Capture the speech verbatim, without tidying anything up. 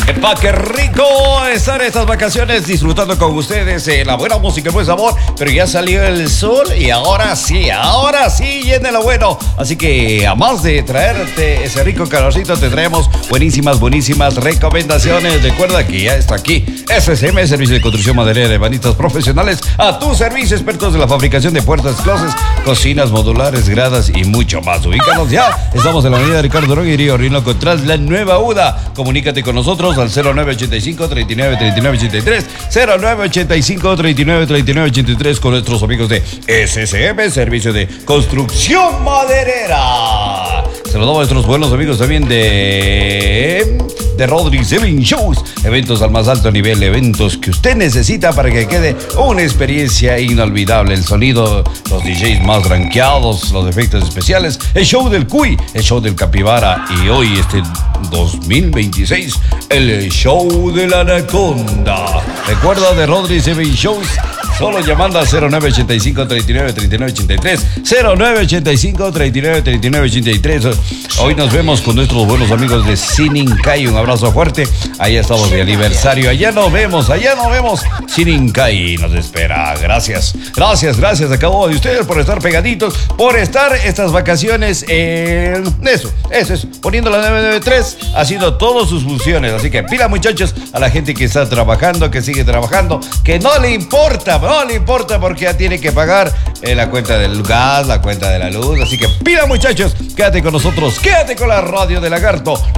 ¡Epa, qué rico estar estas vacaciones disfrutando con ustedes eh, la buena música, el buen sabor! Pero ya salió el sol y ahora sí, ahora sí, llena lo bueno. Así que, a más de traerte ese rico calorcito, te traemos buenísimas, buenísimas recomendaciones. Recuerda que ya está aquí S S M, Servicio de Construcción Maderera de Banitas Profesionales. A tu servicio, expertos de la fabricación de puertas, closets, cocinas modulares, gradas y mucho más. Ubícanos ya. Estamos en la avenida Ricardo Roque y Río Orinoco, tras la Nueva UDA. Comunícate con nosotros al cero nueve ochenta y cinco, treinta y nueve, treinta y nueve ochenta y tres, cero nueve ochenta y cinco, treinta y nueve, treinta y nueve ochenta y tres, con nuestros amigos de S S M, Servicio de Construcción Maderera. Saludamos a nuestros buenos amigos también de... de Rodríguez Event Shows, eventos al más alto nivel, eventos que usted necesita para que quede una experiencia inolvidable. El sonido, los D Js más rankeados, los efectos especiales, el show del Cuy, el show del Capibara y hoy este dos mil veintiséis, el show de la Anaconda. Recuerda de Rodríguez Event Shows, solo llamando al cero nueve ochenta y cinco, treinta y nueve, treinta y nueve ochenta y tres, cero nueve ochenta y cinco, treinta y nueve, treinta y nueve ochenta y tres. Hoy nos vemos con nuestros buenos amigos de Sininkai. Un abrazo fuerte. Allá estamos de aniversario. Allá nos vemos, allá nos vemos. Sininkai nos espera. Gracias, gracias, gracias a cada uno de ustedes por estar pegaditos, por estar estas vacaciones en eso, eso, eso, poniendo la nueve nueve tres, haciendo todas sus funciones. Así que pila, muchachos, a la gente que está trabajando, que sigue trabajando, que no le importa, no le importa porque ya tiene que pagar eh, la cuenta del gas, la cuenta de la luz. Así que pila, muchachos, quédate con nosotros, quédate con la radio de Lagarto.